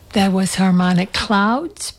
That was Harmonic Clouds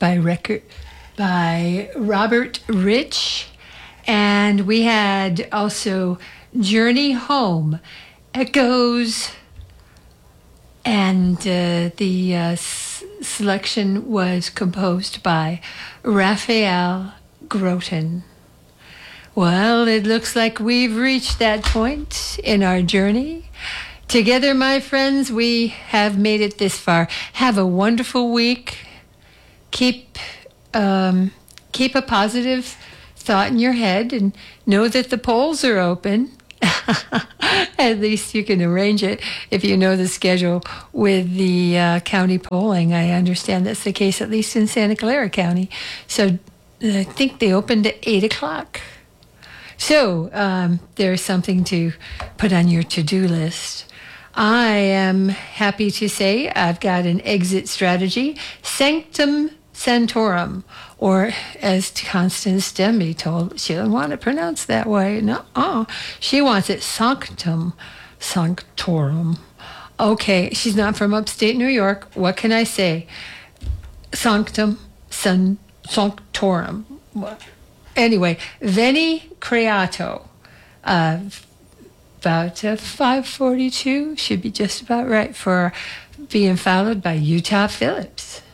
by Robert Rich. And we had also Journey Home, Echoes, and the selection was composed by Raphael Groton. Well, it looks like we've reached that point in our journey. Together, my friends, we have made it this far. Have a wonderful week. Keep a positive thought in your head and know that the polls are open. At least you can arrange it if you know the schedule with the county polling. I understand that's the case, at least in Santa Clara County. So I think they opened at 8 o'clock. So there's something to put on your to-do list. I am happy to say I've got an exit strategy, Sanctum Sanctorum, or as Constance Denby told, she doesn't want to pronounce that way. No, she wants it Sanctum Sanctorum. Okay, she's not from upstate New York. What can I say? Sanctum Sanctorum. Anyway, Veni Creato. About 5:42 should be just about right for being followed by Utah Phillips.